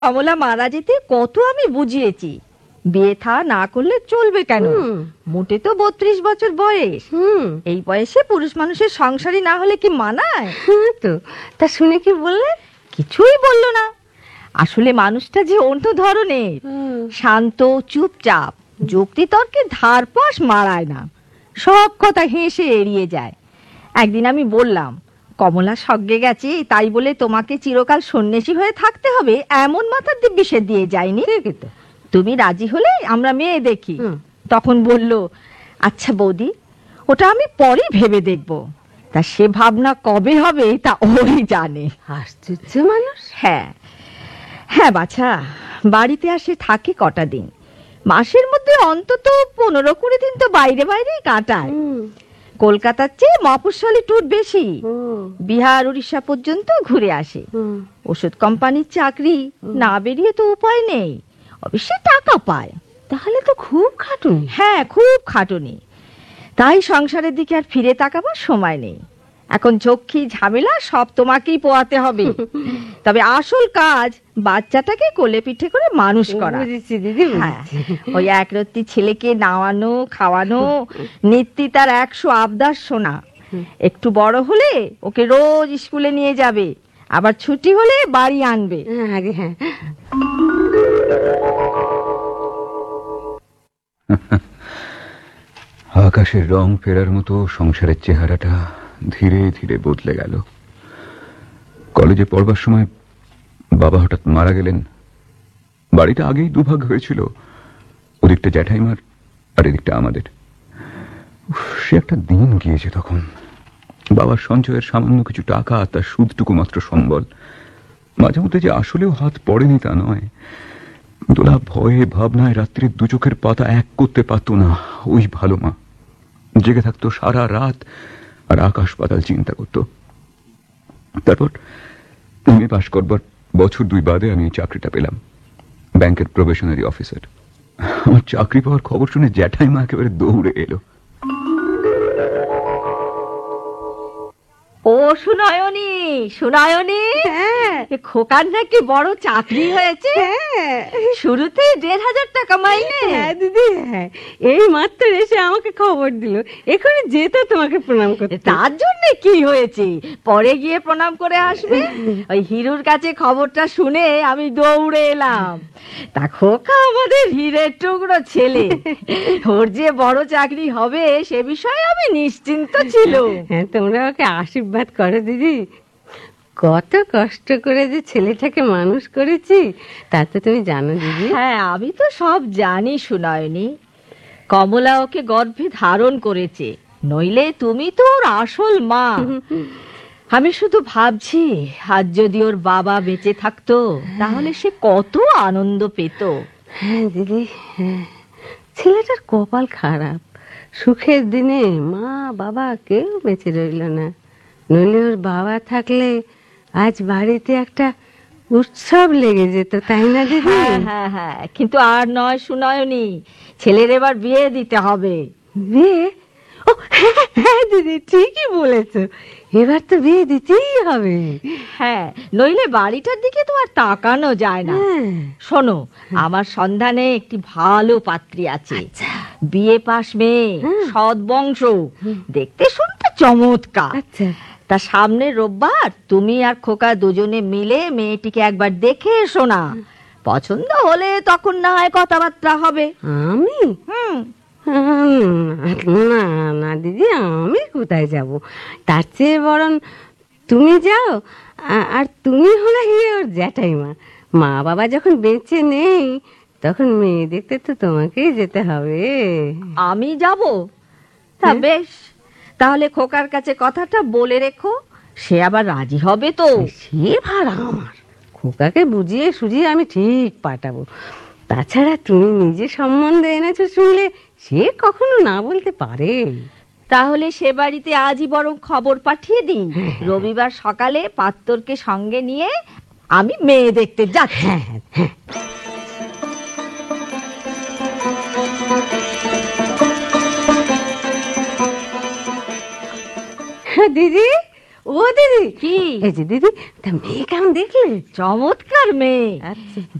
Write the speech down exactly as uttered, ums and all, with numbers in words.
কমলা মারা যেতে কত আমি বুঝিয়েছি, বিয়ে থা না করলে চলবে কেন, মোটে তো বত্রিশ বছর বয়স। এই বয়সে পুরুষ মানুষের সংসারই না হলে কি মানায়? তো তা শুনে কি বললে? কিছুই বললো না। আসলে মানুষটা যে অন্য ধরনের, শান্ত চুপচাপ, যুক্তি তর্কে ধার পাশ মারায় না, সব কথা হেসে এড়িয়ে যায়। একদিন আমি বললাম, কমলা সজ্ঞে গেছে তাই বলে তোমাকে চিরকাল সন্ন্যাসী হয়ে থাকতে হবে এমন মাথার দিব্যি সে দিয়ে যায়নি, তুমি রাজি হলে আমরা মেয়ে দেখি। তখন বলল, আচ্ছা বৌদি, ওটা আমি পরে ভেবে দেখব। তা সে ভাবনা কবে হবে তা ওই জানে। আশ্চর্য মানুষ। হ্যাঁ হ্যাঁ বাছা, বাড়িতে আসে থাকে কটা দিন, মাসের মধ্যে অন্তত পনেরো কুড়ি দিন তো বাইরে বাইরেই কাটায়। কলকাতার চেয়ে মফস্বলী ট্যুর বেশি, বিহার উড়িষ্যা পর্যন্ত ঘুরে আসে। ওষুধ কোম্পানির চাকরি, না বেরিয়ে তো উপায় নেই, অবশ্যই টাকা পায়। তাহলে তো খুব খাটুনি। হ্যাঁ খুব খাটুনি, তাই সংসারের দিকে আর ফিরে তাকাবার সময় নেই। এখন ঝক্কি ঝামেলা সব তোমাকেই পোয়াতে হবে, তবে আসল কাজ বাচ্চাটাকে কোলে পিঠে করে মানুষ করা। হ্যাঁ, ওই একরত্তি ছেলেকে নাওয়ানো খাওয়ানো, নিত্যি তার একশো আবদার শোনা। একটু বড় হলে ওকে রোজ স্কুলে নিয়ে যাবে, আবার ছুটি হলে বাড়ি আনবে। হ্যাঁ, আকাশের রং ফেরার মতো সংসারের চেহারাটা ধীরে ধীরে বদলে গেল। কলেজে পড়বার সময় বাবা হঠাৎ মারা গেলেন। বাড়িটা আগেই দুভাগ হয়েছিল, ওদিকটা জ্যাঠাইমার আর এদিকটা আমাদের। সে একটা দিন গিয়েছে তখন। বাবার সঞ্চয়ের সামান্য কিছু টাকা, তার সুদটুকু মাত্র সম্বল। মাঝে মধ্যে যে আসলেও হাত পড়েনি তা নয়, দোলা ভয়ে ভাবনায় রাত্রে দু চোখের পাতা এক করতে পারত না। ওই ভালো মা জেগে থাকতো সারা রাত আর আকাশ পাতাল চিন্তা করত। তারপর এমএ পাশ করবার বছর দুই বাদে আমি চাকরিটা পেলাম, ব্যাংকের প্রবেশনারি অফিসার। আমার চাকরি পাওয়ার খবর শুনে জ্যাঠাইমা একেবারে দৌড়ে এলো। ও সুনয়নী, সুনয়নী, খোকার নাকি বড় চাকরি হয়েছে? শুরুতে দেড় হাজার টাকা মাইনে। হ্যাঁ দিদি, হ্যাঁ, এই মাত্র এসে আমাকে খবর দিল, এখানে যেতে তোমাকে প্রণাম করতে। তার জন্য কি হয়েছে, পরে গিয়ে প্রণাম করে আসবে। ওই হিরুর কাছে খবরটা শুনে আমি দৌড়ে এলাম। তা খোকা আমাদের হীরের টুকরো ছেলে, ওর যে বড় চাকরি হবে সে বিষয়ে আমি নিশ্চিন্ত ছিল। হ্যাঁ, তোমরা ওকে আশীর্বাদ করো দিদি। কত কষ্ট করে যে ছেলেটাকে মানুষ করেছি তা তো তুমি জানো দিদি। হ্যাঁ, আমি তো সব জানি সুনয়নী। কমলা ওকে গর্ভে ধারণ করেছে, নইলে তুমি তো ওর আসল মা। আমি শুধু ভাবছি, আজ যদি ওর বাবা বেঁচে থাকতো তাহলে সে কত আনন্দ পেত। হ্যাঁ দিদি, হ্যাঁ, ছেলেটার কপাল খারাপ। সুখের দিনে মা বাবা কেউ বেঁচে রইল না, নইলে ওর বাবা থাকলে আজ বাড়িতে একটা উৎসব লেগে যেত, তাই না দিদি? হ্যাঁ হ্যাঁ, কিন্তু আর নয় সুনয়নী, ছেলের এবার বিয়ে দিতে হবে। বিয়ে? ও হ্যাঁ দিদি, ঠিকই বলেছ, এবার তো বিয়ে দিতেই হবে। হ্যাঁ, নইলে বাড়িটার দিকে তো আর তাকানো যায় না। শোনো, আমার সন্ধানে একটি ভালো পাত্রী আছে, বিয়ে পাশ মেয়ে, সৎ বংশ, দেখতে শুনতে চমৎকার। আচ্ছা, তা সামনে রোববার তুমি আর খোকা দুজনে মিলে মেয়েটিকে একবার দেখে এসো না। পছন্দ হলে তখন না হয় কথাবার্তা হবে। আমি? হুম না না দিদি, আমি কোথায় যাব? তার চেয়ে বরং তুমি যাও, আর তুমি হলে গিয়ে ওর জ্যাঠাইমা। মা বাবা যখন বেঁচে নেই তখন মেয়ে দেখতে তো তোমাকেই যেতে হবে। আমি যাব? তা বেশ, তাহলে খোকার কাছে কথাটা বলে রেখো, সে আবার রাজি হবে তো? সে ভাড়া আমার, খোকাকে বুঝিয়ে সুঝিয়ে আমি ঠিক পাঠাবো। তাছাড়া তুমি নিজে সম্বন্ধে এনেছো শুনলে সে কখনো না বলতে পারে। তাহলে সে বাড়িতে আজই বরং খবর পাঠিয়ে দিই, রবিবার সকালে পাত্রকে সঙ্গে নিয়ে আমি মেয়ে দেখতে যাচ্ছি। হ্যাঁ হ্যাঁ, দিদি ও দিদি, কি? এই যে দিদি, তা মেয়ে কেমন দেখলে? চমৎকার মেয়ে। আচ্ছা